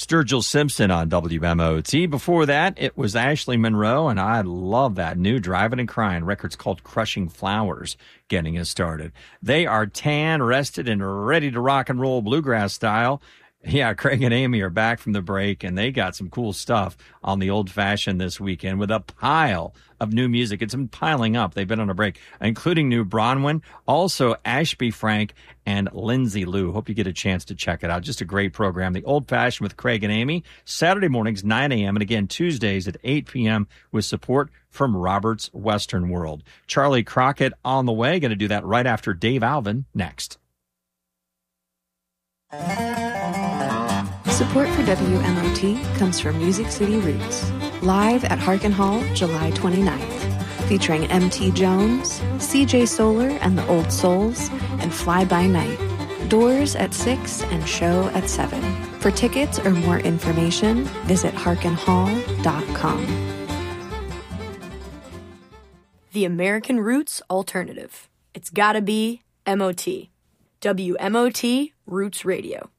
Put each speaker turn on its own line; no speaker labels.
Sturgill Simpson on WMOT. Before that, it was Ashley Monroe, and I love that new Driving and Crying record's called Crushing Flowers, getting us started. They are tan, rested, and ready to rock and roll bluegrass style. Yeah, Craig and Amy are back from the break, and they got some cool stuff on the Old Fashioned this weekend with a pile of new music. It's been piling up. They've been on a break, including new Bronwyn, also Ashby Frank, and Lindsay Lou. Hope you get a chance to check it out. Just a great program. The Old Fashioned with Craig and Amy, Saturday mornings, 9 a.m., and again, Tuesdays at 8 p.m. with support from Robert's Western World. Charlie Crockett on the way. Going to do that right after Dave Alvin next.
Support for WMOT comes from Music City Roots, live at Harkin Hall, July 29th, featuring M.T. Jones, C.J. Solar and the Old Souls, and Fly By Night. Doors at 6 and show at 7. For tickets or more information, visit harkinhall.com.
The American Roots Alternative. It's gotta be MOT. WMOT Roots Radio.